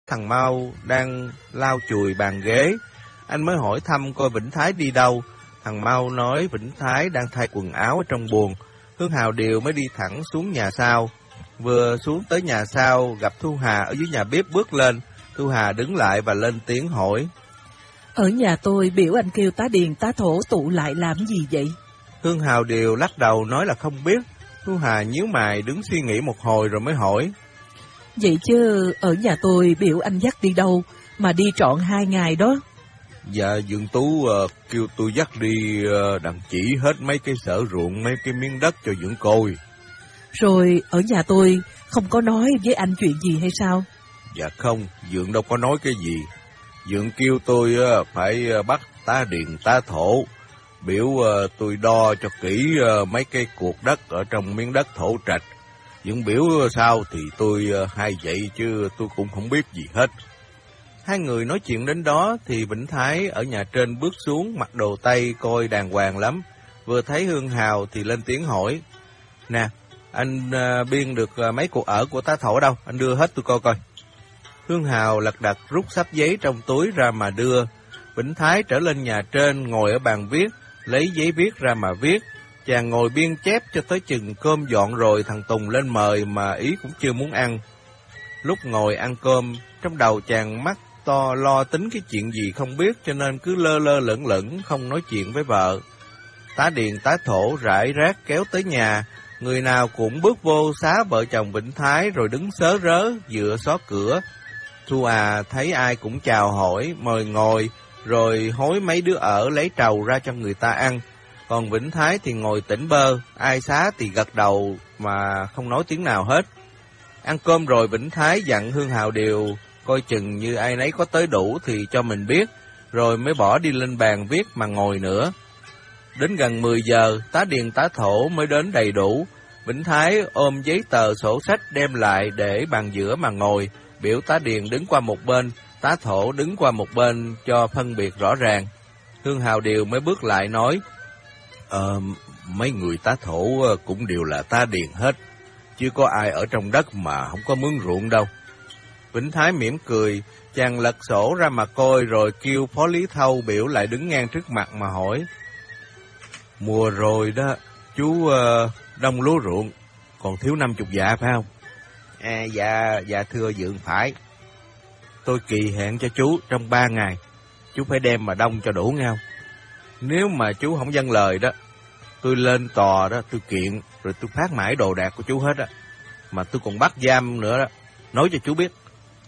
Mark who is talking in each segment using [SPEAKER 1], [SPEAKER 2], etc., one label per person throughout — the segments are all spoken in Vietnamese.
[SPEAKER 1] thằng Mau đang lau chùi bàn ghế. Anh mới hỏi thăm coi Vĩnh Thái đi đâu. Thằng Mau nói Vĩnh Thái đang thay quần áo ở trong buồng. Hương Hào Điều mới đi thẳng xuống nhà sau. Vừa xuống tới nhà sau, gặp Thu Hà ở dưới nhà bếp bước lên. Thu Hà đứng lại và lên tiếng hỏi:
[SPEAKER 2] Ở nhà tôi biểu anh kêu tá Điền tá Thổ tụ lại làm gì vậy?
[SPEAKER 1] Hương Hào Điều lắc đầu nói là không biết. Thu Hà nhíu mày đứng suy nghĩ một hồi rồi mới hỏi:
[SPEAKER 2] Vậy chứ ở nhà tôi biểu anh dắt đi đâu mà đi trọn 2 ngày đó?
[SPEAKER 1] Dạ Dượng Tú kêu tôi dắt đi đặng chỉ hết mấy cái sở ruộng, mấy cái miếng đất cho Dượng coi.
[SPEAKER 2] Rồi ở nhà tôi không có nói với anh chuyện gì hay sao?
[SPEAKER 1] Dạ không, Dượng đâu có nói cái gì. Dượng kêu tôi phải bắt tá Điền tá Thổ, biểu tôi đo cho kỹ mấy cái cuộc đất ở trong miếng đất thổ trạch. Dượng biểu sao thì tôi hay vậy chứ tôi cũng không biết gì hết. Hai người nói chuyện đến đó thì Vĩnh Thái ở nhà trên bước xuống, mặc đồ Tây coi đàng hoàng lắm. Vừa thấy Hương Hào thì lên tiếng hỏi: Nè, anh biên được mấy cuộc ở của tá Thổ đâu? Anh đưa hết tôi coi coi. Hương Hào lật đật rút xấp giấy trong túi ra mà đưa. Vĩnh Thái trở lên nhà trên, ngồi ở bàn viết, lấy giấy viết ra mà viết. Chàng ngồi biên chép cho tới chừng cơm dọn rồi thằng Tùng lên mời mà ý cũng chưa muốn ăn. Lúc ngồi ăn cơm, trong đầu chàng mắt to lo tính cái chuyện gì không biết, cho nên cứ lơ lơ lửng lửng không nói chuyện với vợ. Tá Điền tá Thổ rải rác kéo tới nhà, người nào cũng bước vô xá vợ chồng Vĩnh Thái rồi đứng sớ rớ dựa xó cửa. Thu Hà thấy ai cũng chào hỏi, mời ngồi, rồi hối mấy đứa ở lấy trầu ra cho người ta ăn. Còn Vĩnh Thái thì ngồi tỉnh bơ, ai xá thì gật đầu mà không nói tiếng nào hết. Ăn cơm rồi Vĩnh Thái dặn Hương Hào Điều coi chừng như ai nấy có tới đủ thì cho mình biết, rồi mới bỏ đi lên bàn viết mà ngồi nữa. Đến gần 10 giờ, tá Điền tá Thổ mới đến đầy đủ. Vĩnh Thái ôm giấy tờ sổ sách đem lại để bàn giữa mà ngồi, biểu tá Điền đứng qua một bên, tá Thổ đứng qua một bên cho phân biệt rõ ràng. Hương Hào Điều mới bước lại nói: Mấy người tá Thổ cũng đều là tá Điền hết, chứ có ai ở trong đất mà không có mướn ruộng đâu. Vĩnh Thái mỉm cười, chàng lật sổ ra mà coi rồi kêu Phó Lý Thâu biểu lại đứng ngang trước mặt mà hỏi: Mùa rồi đó, chú đông lúa ruộng, còn thiếu 50 dạ phải không? Dạ thưa Dượng phải. Tôi kỳ hẹn cho chú trong 3 ngày, chú phải đem mà đông cho đủ nghe không? Nếu mà chú không vâng lời đó, tôi lên tòa đó, tôi kiện, rồi tôi phát mãi đồ đạc của chú hết á. Mà tôi còn bắt giam nữa đó, nói cho chú biết.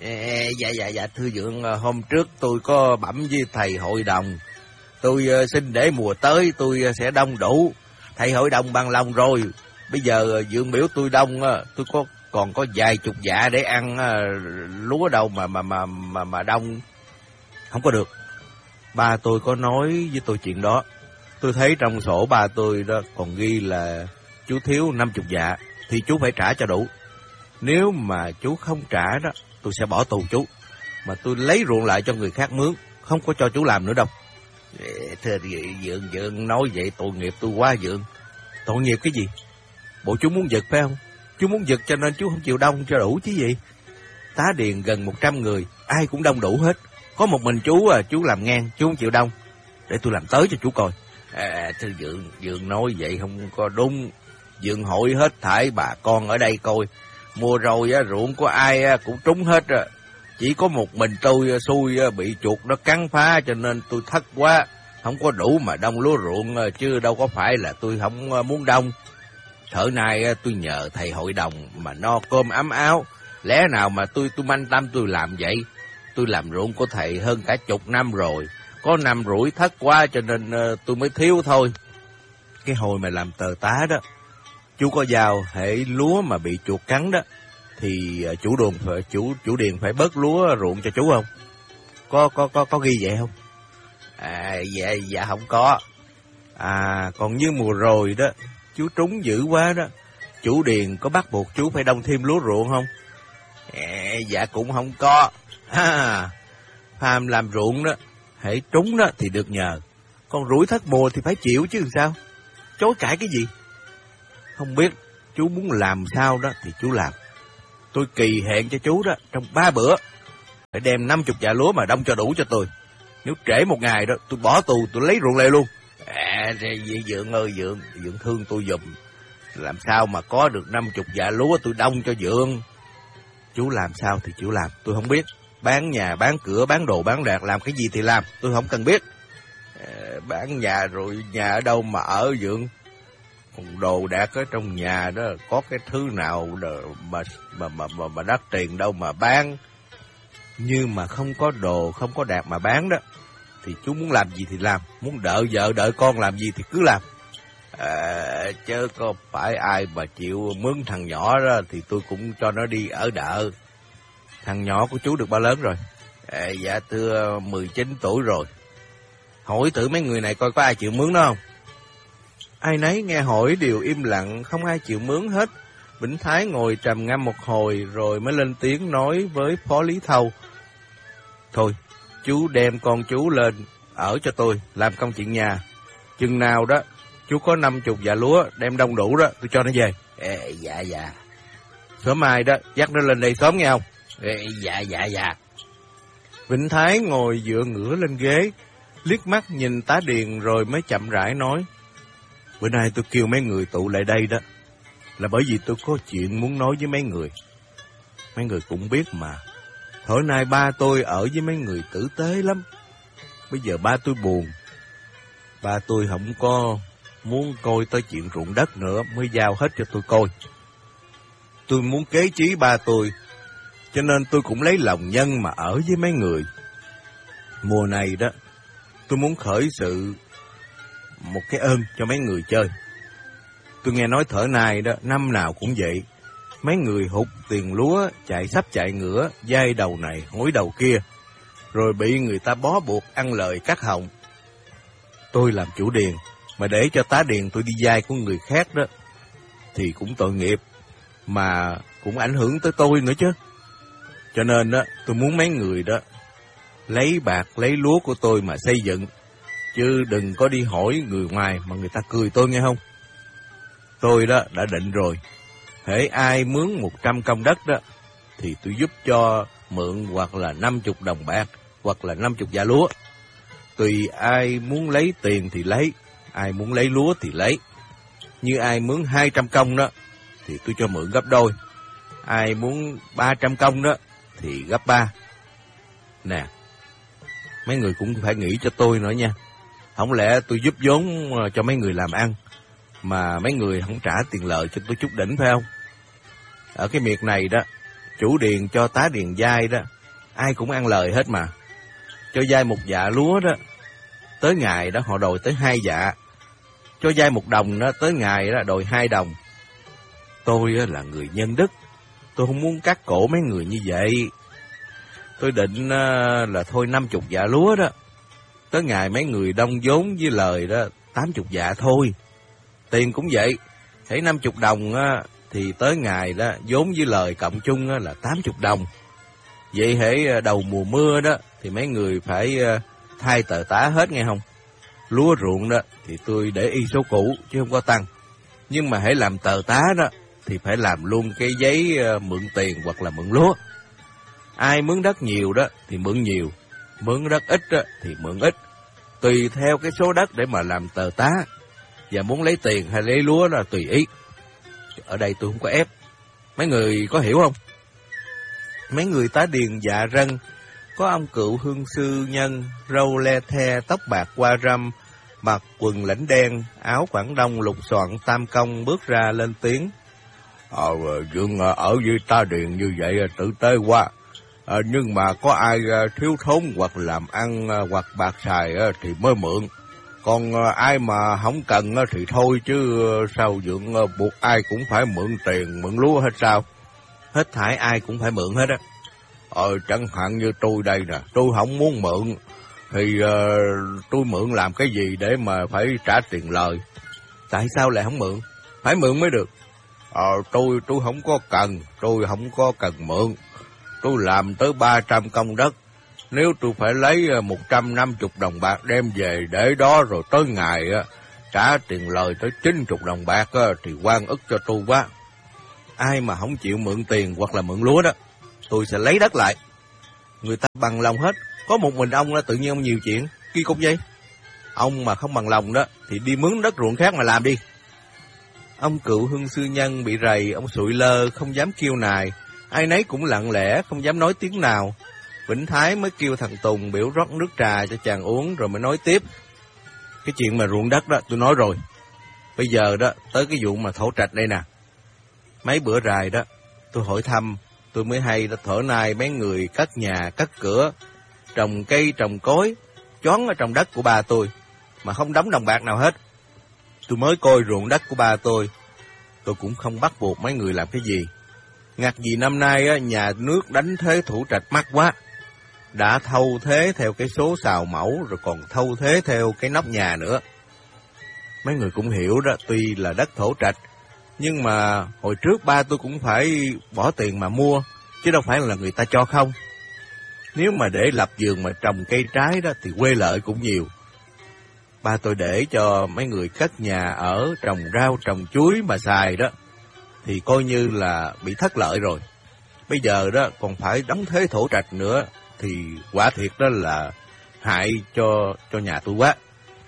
[SPEAKER 1] Dạ thưa Dượng, hôm trước tôi có bẩm với thầy hội đồng, tôi xin để mùa tới tôi sẽ đông đủ. Thầy hội đồng bằng lòng rồi, bây giờ Dượng biểu tôi đông, tôi còn có vài chục dạ để ăn lúa đâu mà đông. Không có được. Ba tôi có nói với tôi chuyện đó. Tôi thấy trong sổ ba tôi đó còn ghi là chú thiếu 50 dạ, thì chú phải trả cho đủ. Nếu mà chú không trả đó, tôi sẽ bỏ tù chú, mà tôi lấy ruộng lại cho người khác mướn, không có cho chú làm nữa đâu. Thưa Dượng nói vậy tội nghiệp tôi quá Dượng. Tội nghiệp cái gì? Bộ chú muốn giật phải không? Chú muốn giật cho nên chú không chịu đông cho đủ chứ gì. Tá Điền gần 100 người, ai cũng đông đủ hết. Có một mình chú làm ngang, chú không chịu đông. Để tôi làm tới cho chú coi. Thưa Dượng nói vậy không có đúng. Dượng hỏi hết thảy bà con ở đây coi. Mùa rồi ruộng của ai cũng trúng hết. Chỉ có một mình tôi xui bị chuột nó cắn phá, cho nên tôi thất quá, không có đủ mà đông lúa ruộng, chứ đâu có phải là tôi không muốn đông. Thở nay tôi nhờ thầy hội đồng mà no cơm ấm áo, lẽ nào mà tôi manh tâm tôi làm vậy. Tôi làm ruộng của thầy hơn cả 10 năm rồi, có năm rủi thất quá cho nên tôi mới thiếu thôi. Cái hồi mà làm tờ tá đó, chú có giao hệ lúa mà bị chuột cắn đó, thì chủ điền phải bớt lúa ruộng cho chú không? Có ghi vậy không? Dạ không có. Còn như mùa rồi đó, chú trúng dữ quá đó, chủ điền có bắt buộc chú phải đông thêm lúa ruộng không? Dạ cũng không có. Phàm làm ruộng đó, hễ trúng đó thì được nhờ, còn rủi thất mùa thì phải chịu chứ sao? Chối cãi cái gì? Không biết chú muốn làm sao đó thì chú làm. Tôi kỳ hẹn cho chú đó trong 3 bữa. phải đem 50 dạ lúa mà đông cho đủ cho tôi. Nếu trễ một ngày đó, tôi bỏ tù, tôi lấy ruộng lề luôn. Dượng ơi, Dượng thương tôi giùm. Làm sao mà có được 50 dạ lúa tôi đông cho Dượng? Chú làm sao thì chú làm, tôi không biết. Bán nhà, bán cửa, bán đồ, bán đạc, làm cái gì thì làm, tôi không cần biết. Bán nhà rồi nhà ở đâu mà ở Dượng? Còn đồ đạc ở trong nhà đó, có cái thứ nào mà đắt tiền đâu mà bán. Nhưng mà không có đồ, không có đạc mà bán đó, thì chú muốn làm gì thì làm, muốn đợi vợ đợi con làm gì thì cứ làm. Chứ có phải ai mà chịu mướn thằng nhỏ đó thì tôi cũng cho nó đi ở đợ. Thằng nhỏ của chú được bao lớn rồi? Dạ thưa 19 tuổi rồi. Hỏi thử mấy người này coi có ai chịu mướn nó không? Ai nấy nghe hỏi đều im lặng, không ai chịu mướn hết. Vĩnh Thái ngồi trầm ngâm một hồi rồi mới lên tiếng nói với Phó Lý Thâu. Thôi, chú đem con chú lên ở cho tôi, làm công chuyện nhà. Chừng nào đó, chú có 50 dạ lúa, đem đông đủ đó, tôi cho nó về. Dạ. Sớm mai đó, dắt nó lên đây sớm nghe không? Dạ. Vĩnh Thái ngồi dựa ngửa lên ghế, liếc mắt nhìn Tá Điền rồi mới chậm rãi nói. Bữa nay tôi kêu mấy người tụ lại đây đó, là bởi vì tôi có chuyện muốn nói với mấy người. Mấy người cũng biết mà, hồi nay ba tôi ở với mấy người tử tế lắm. Bây giờ ba tôi buồn, ba tôi không có muốn coi tới chuyện ruộng đất nữa, mới giao hết cho tôi coi. Tôi muốn kế trí ba tôi, cho nên tôi cũng lấy lòng nhân mà ở với mấy người. Mùa này đó, tôi muốn khởi sự một cái ơn cho mấy người chơi. Tôi nghe nói thở này đó, năm nào cũng vậy. Mấy người hụt tiền lúa, chạy sắp chạy ngửa, dai đầu này, hối đầu kia, rồi bị người ta bó buộc ăn lời cắt họng. Tôi làm chủ điền, mà để cho Tá Điền tôi đi dai của người khác đó, thì cũng tội nghiệp, mà cũng ảnh hưởng tới tôi nữa chứ. Cho nên đó, tôi muốn mấy người đó lấy bạc, lấy lúa của tôi mà xây dựng, chứ đừng có đi hỏi người ngoài mà người ta cười tôi nghe không. Tôi đó đã định rồi, hễ ai mướn 100 công đất đó, thì tôi giúp cho mượn hoặc là 50 đồng bạc, hoặc là 50 dạ lúa. Tùy ai muốn lấy tiền thì lấy, ai muốn lấy lúa thì lấy. Như ai mướn 200 công đó, thì tôi cho mượn gấp đôi. Ai muốn 300 công đó, thì gấp 3. Nè, mấy người cũng phải nghĩ cho tôi nữa nha. Không lẽ tôi giúp vốn cho mấy người làm ăn, mà mấy người không trả tiền lợi cho tôi chút đỉnh phải không? Ở cái miệt này đó, chủ điền cho Tá Điền dai đó, ai cũng ăn lời hết mà. Cho dai 1 dạ lúa đó, tới ngày đó họ đòi tới 2 dạ. Cho dai 1 đồng đó, tới ngày đó đòi 2 đồng. Tôi là người nhân đức, tôi không muốn cắt cổ mấy người như vậy. Tôi định là thôi 50 dạ lúa đó, tới ngày mấy người đông vốn với lời đó 80 dạ thôi. Tiền cũng vậy, hễ 50 đồng thì tới ngày đó vốn với lời cộng chung là 80 đồng. Vậy hễ đầu mùa mưa đó thì mấy người phải thay tờ tá hết nghe không? Lúa ruộng đó thì tôi để y số cũ chứ không có tăng. Nhưng mà hễ làm tờ tá đó thì phải làm luôn cái giấy mượn tiền hoặc là mượn lúa. Ai mướn đất nhiều đó thì mượn nhiều, mướn đất ít đó thì mượn ít. Tùy theo cái số đất để mà làm tờ tá. Và muốn lấy tiền hay lấy lúa là tùy ý. Ở đây tôi không có ép. Mấy người có hiểu không? Mấy người Tá Điền dạ rân. Có ông cựu hương sư nhân, râu le the, tóc bạc qua râm, mặc quần lãnh đen, áo Quảng Đông lục soạn tam công bước ra lên tiếng. Dương ở với Tá Điền như vậy tử tế quá. Nhưng mà có ai thiếu thốn hoặc làm ăn hoặc bạc xài thì mới mượn. Còn ai mà không cần thì thôi, chứ sao Dượng buộc ai cũng phải mượn tiền, mượn lúa hết sao? Hết thảy ai cũng phải mượn hết á. Chẳng hạn như tôi đây nè, tôi không muốn mượn, thì tôi mượn làm cái gì để mà phải trả tiền lời? Tại sao lại không mượn? Phải mượn mới được. Tôi không có cần, tôi không có cần mượn. Tôi làm tới 300 công đất. Nếu tôi phải lấy 150 đồng bạc đem về để đó rồi tới ngày trả tiền lời tới 90 đồng bạc thì oan ức cho tôi quá. Ai mà không chịu mượn tiền hoặc là mượn lúa đó, tôi sẽ lấy đất lại. Người ta bằng lòng hết, có một mình ông tự nhiên ông nhiều chuyện, kỳ cục vậy. Ông mà không bằng lòng đó thì đi mướn đất ruộng khác mà làm đi. Ông Cựu Hưng Sư Nhân bị rầy, ông sụi lơ không dám kêu nài, ai nấy cũng lặng lẽ không dám nói tiếng nào. Vĩnh Thái mới kêu thằng Tùng biểu rót nước trà cho chàng uống rồi mới nói tiếp. Cái chuyện mà ruộng đất đó tôi nói rồi. Bây giờ đó tới cái vụ mà thổ trạch đây nè. Mấy bữa rày đó tôi hỏi thăm, tôi mới hay đó thở nay mấy người cất nhà cất cửa, trồng cây trồng cối, choán ở trong đất của ba tôi mà không đóng đồng bạc nào hết. Tôi mới coi ruộng đất của ba tôi cũng không bắt buộc mấy người làm cái gì. Ngặt gì năm nay á, nhà nước đánh thuế thủ trạch mắc quá. Đã thâu thế theo cái số xào mẫu rồi còn thâu thế theo cái nóc nhà nữa. Mấy người cũng hiểu đó, tuy là đất thổ trạch, nhưng mà hồi trước ba tôi cũng phải bỏ tiền mà mua, chứ đâu phải là người ta cho không. Nếu mà để lập vườn mà trồng cây trái đó thì quê lợi cũng nhiều. Ba tôi để cho mấy người cất nhà ở, trồng rau, trồng chuối mà xài đó, thì coi như là bị thất lợi rồi. Bây giờ đó còn phải đóng thuế thổ trạch nữa, thì quả thiệt đó là hại cho nhà tôi quá.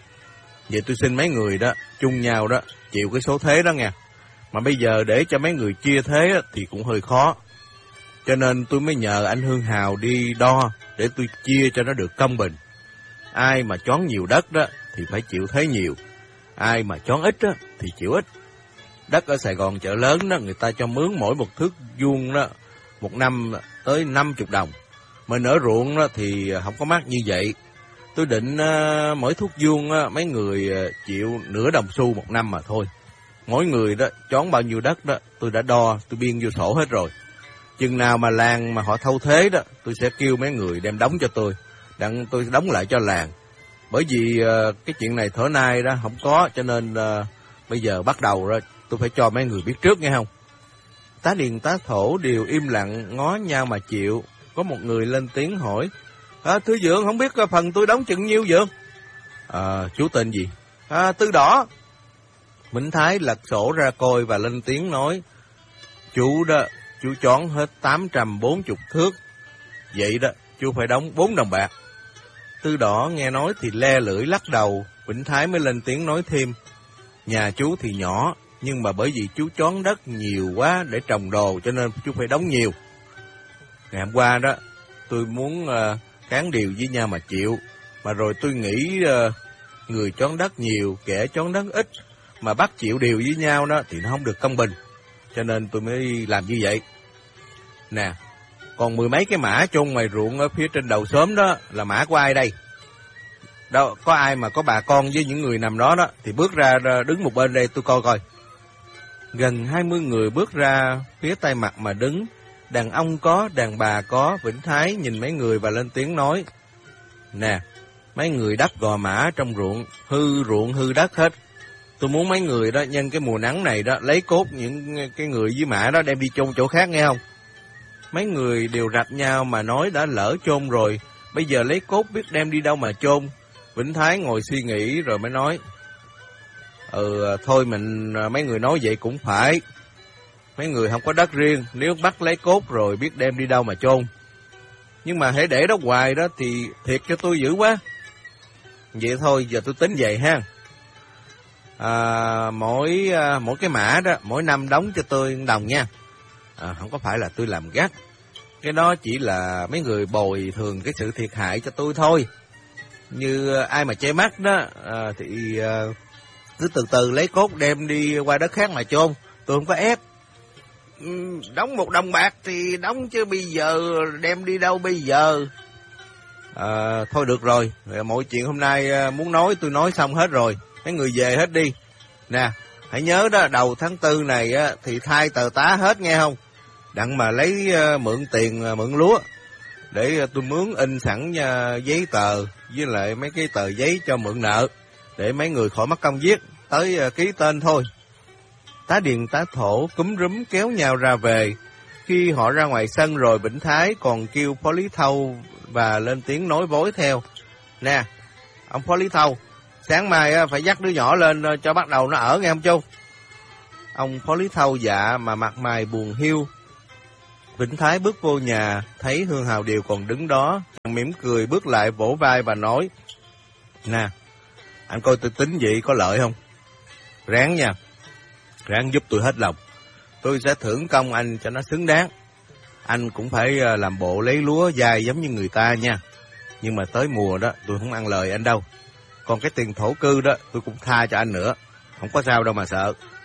[SPEAKER 1] Vậy tôi xin mấy người đó, chung nhau đó, chịu cái số thuế đó nha. Mà bây giờ để cho mấy người chia thế đó, thì cũng hơi khó. Cho nên tôi mới nhờ anh Hương Hào đi đo để tôi chia cho nó được công bình. Ai mà choán nhiều đất đó thì phải chịu thuế nhiều, ai mà choán ít đó thì chịu ít. Đất ở Sài Gòn chợ lớn đó, người ta cho mướn mỗi một thước vuông đó một năm tới 50 đồng. Mình ở ruộng đó thì không có mắc như vậy. Tôi định mỗi thước vuông mấy người chịu nửa đồng xu một năm mà thôi. Mỗi người đó choán bao nhiêu đất đó tôi đã đo, tôi biên vô sổ hết rồi. Chừng nào mà làng mà họ thâu thuế đó, tôi sẽ kêu mấy người đem đóng cho tôi, đặng tôi đóng lại cho làng. Bởi vì cái chuyện này thở nay đó không có, cho nên bây giờ bắt đầu rồi tôi phải cho mấy người biết trước nghe không. Tá Điền tá Thổ đều im lặng ngó nhau mà chịu. Có một người lên tiếng hỏi: thưa Dượng, không biết phần tôi đóng chừng nhiêu Dượng? Chú tên gì? Tư Đỏ. Vĩnh Thái lật sổ ra coi và lên tiếng nói: chú đó, chú choán hết 840 thước. Vậy đó, chú phải đóng 4 đồng bạc. Tư Đỏ nghe nói thì le lưỡi lắc đầu. Vĩnh Thái mới lên tiếng nói thêm: nhà chú thì nhỏ, nhưng mà bởi vì chú choán đất nhiều quá để trồng đồ cho nên chú phải đóng nhiều. Ngày hôm qua đó, tôi muốn cán điều với nhau mà chịu. Mà rồi tôi nghĩ người choán đất nhiều, kẻ choán đất ít, mà bắt chịu điều với nhau đó thì nó không được công bình. Cho nên tôi mới làm như vậy. Nè, còn 10 mấy cái mã chôn ngoài ruộng ở phía trên đầu xóm đó là mã của ai đây? Đâu, có ai mà có bà con với những người nằm đó đó thì bước ra đứng một bên đây tôi coi coi. Gần 20 người bước ra phía Tây Mặt mà đứng. Đàn ông có, đàn bà có. Vĩnh Thái nhìn mấy người và lên tiếng nói: nè, mấy người đắp gò mã trong ruộng hư đất hết. Tôi muốn mấy người đó nhân cái mùa nắng này đó lấy cốt những cái người với mã đó đem đi chôn chỗ khác nghe không? Mấy người đều rạch nhau mà nói đã lỡ chôn rồi, bây giờ lấy cốt biết đem đi đâu mà chôn. Vĩnh Thái ngồi suy nghĩ rồi mới nói: thôi mấy người nói vậy cũng phải. Mấy người không có đất riêng, nếu bắt lấy cốt rồi biết đem đi đâu mà chôn. Nhưng mà hãy để đó hoài đó thì thiệt cho tôi dữ quá. Vậy thôi, giờ tôi tính vậy ha. Mỗi cái mã đó, mỗi năm đóng cho tôi 1 đồng nha. Không có phải là tôi làm gắt. Cái đó chỉ là mấy người bồi thường cái sự thiệt hại cho tôi thôi. Như ai mà che mắt đó, thì cứ từ từ lấy cốt đem đi qua đất khác mà chôn. Tôi không có ép. Đóng 1 đồng bạc thì đóng chứ bây giờ đem đi đâu bây giờ? Thôi được rồi, mọi chuyện hôm nay muốn nói tôi nói xong hết rồi. Mấy người về hết đi. Nè, hãy nhớ đó, đầu tháng 4 này thì thay tờ tá hết nghe không? Đặng mà lấy mượn tiền mượn lúa để tôi mướn in sẵn giấy tờ với lại mấy cái tờ giấy cho mượn nợ, để mấy người khỏi mất công viết, tới ký tên thôi. Tá Điền tá Thổ cúm rúm kéo nhau ra về. Khi họ ra ngoài sân rồi, Vĩnh Thái còn kêu Phó Lý Thâu và lên tiếng nói vối theo: nè, ông Phó Lý Thâu, sáng mai phải dắt đứa nhỏ lên cho bắt đầu nó ở nghe không chú? Ông Phó Lý Thâu dạ mà mặt mày buồn hiu. Vĩnh Thái bước vô nhà, thấy Hương Hào Điều còn đứng đó, mỉm cười bước lại vỗ vai và nói: "Nè, anh coi tôi tính vậy có lợi không? Ráng nha, ráng giúp tôi hết lòng. Tôi sẽ thưởng công anh cho nó xứng đáng. Anh cũng phải làm bộ lấy lúa dai giống như người ta nha. Nhưng mà tới mùa đó tôi không ăn lời anh đâu. Còn cái tiền thổ cư đó tôi cũng tha cho anh nữa. Không có sao đâu mà sợ."